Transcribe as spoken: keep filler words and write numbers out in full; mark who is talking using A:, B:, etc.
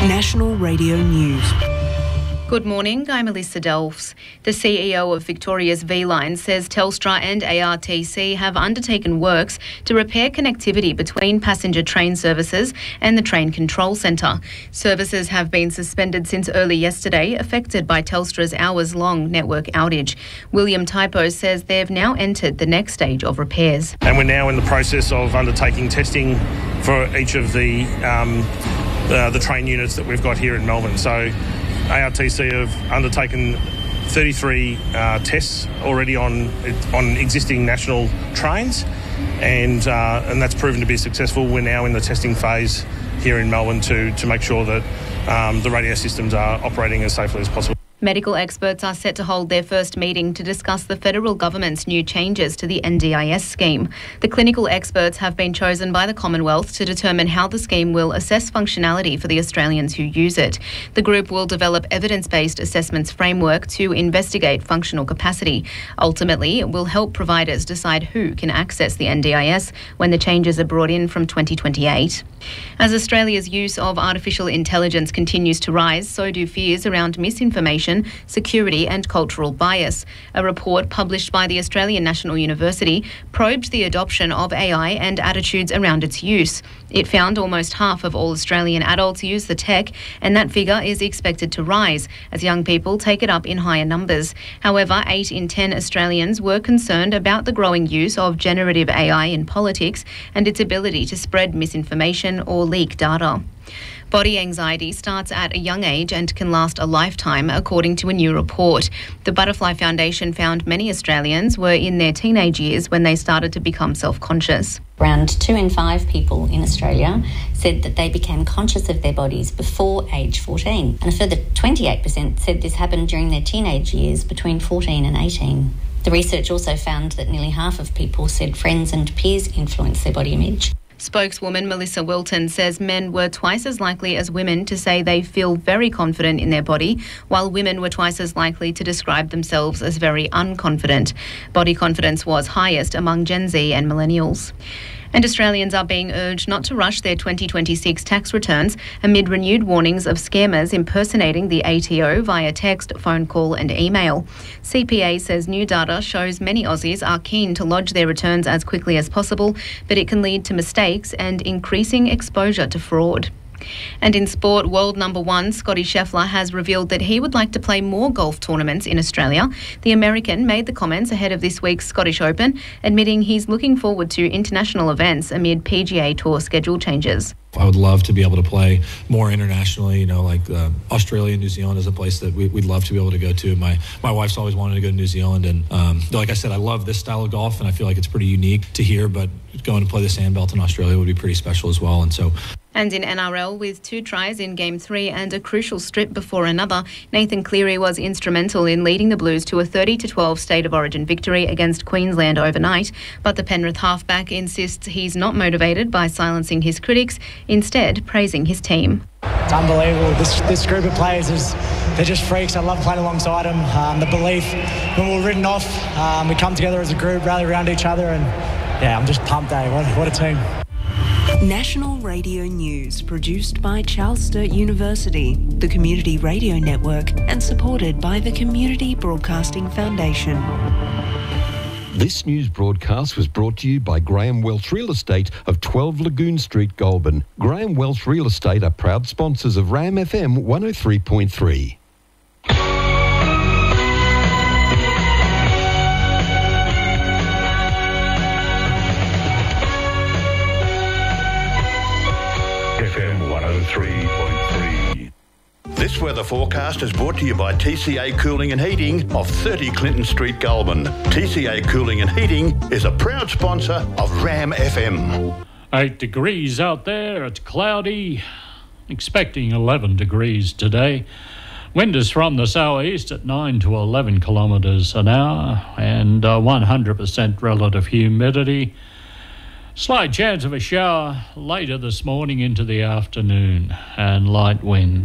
A: National Radio News.
B: Good morning, I'm Melissa Delves. The C E O of Victoria's V-Line says Telstra and A R T C have undertaken works to repair connectivity between passenger train services and the train control centre. Services have been suspended since early yesterday, affected by Telstra's hours-long network outage. William Typo says they've now entered the next stage of repairs.
C: And we're now in the process of undertaking testing for each of the, um, uh, the train units that we've got here in Melbourne. So A R T C have undertaken thirty-three uh, tests already on on existing national trains, and uh, and that's proven to be successful. We're now in the testing phase here in Melbourne to to make sure that um, the radio systems are operating as safely as possible.
B: Medical experts are set to hold their first meeting to discuss the federal government's new changes to the N D I S scheme. The clinical experts have been chosen by the Commonwealth to determine how the scheme will assess functionality for the Australians who use it. The group will develop evidence-based assessments framework to investigate functional capacity. Ultimately, it will help providers decide who can access the N D I S when the changes are brought in from twenty twenty-eight. As Australia's use of artificial intelligence continues to rise, so do fears around misinformation, security and cultural bias. A report published by the Australian National University probed the adoption of A I and attitudes around its use. It found almost half of all Australian adults use the tech, and that figure is expected to rise as young people take it up in higher numbers. However, eight in ten Australians were concerned about the growing use of generative A I in politics and its ability to spread misinformation or leak data. Body anxiety starts at a young age and can last a lifetime, according to a new report. The Butterfly Foundation found many Australians were in their teenage years when they started to become self-conscious.
D: Around two in five people in Australia said that they became conscious of their bodies before age fourteen, and a further twenty-eight percent said this happened during their teenage years between fourteen and eighteen. The research also found that nearly half of people said friends and peers influence their body image.
B: Spokeswoman Melissa Wilton says men were twice as likely as women to say they feel very confident in their body, while women were twice as likely to describe themselves as very unconfident. Body confidence was highest among Gen Z and millennials. And Australians are being urged not to rush their twenty twenty-six tax returns amid renewed warnings of scammers impersonating the A T O via text, phone call and email. C P A says new data shows many Aussies are keen to lodge their returns as quickly as possible, but it can lead to mistakes and increasing exposure to fraud. And in sport, world number one Scotty Scheffler has revealed that he would like to play more golf tournaments in Australia. The American made the comments ahead of this week's Scottish Open, admitting he's looking forward to international events amid P G A Tour schedule changes.
E: I would love to be able to play more internationally, you know, like uh, Australia and New Zealand is a place that we, we'd love to be able to go to. My my wife's always wanted to go to New Zealand, and um, like I said, I love this style of golf, and I feel like it's pretty unique to here, but going to play the Sandbelt in Australia would be pretty special as well, and so...
B: And in N R L, with two tries in Game three and a crucial strip before another, Nathan Cleary was instrumental in leading the Blues to a thirty to twelve State of Origin victory against Queensland overnight. But the Penrith halfback insists he's not motivated by silencing his critics, instead praising his team.
F: It's unbelievable. This this group of players, is they're just freaks. I love playing alongside them. Um, the belief, when we're written off, um, we come together as a group, rally around each other, and yeah, I'm just pumped, eh? What, what a team.
A: National Radio News, produced by Charles Sturt University, the Community Radio Network, and supported by the Community Broadcasting Foundation.
G: This news broadcast was brought to you by Graham Welch Real Estate of twelve Lagoon Street, Goulburn. Graham Welch Real Estate are proud sponsors of Ram F M one oh three point three.
H: F M one oh three point three. This weather forecast is brought to you by T C A Cooling and Heating of thirty Clinton Street, Goulburn. T C A Cooling and Heating is a proud sponsor of Ram F M.
I: Eight degrees out there, it's cloudy, expecting eleven degrees today. Wind is from the southeast at nine to eleven kilometres an hour, and uh, one hundred percent relative humidity. Slight chance of a shower later this morning into the afternoon, and light wind.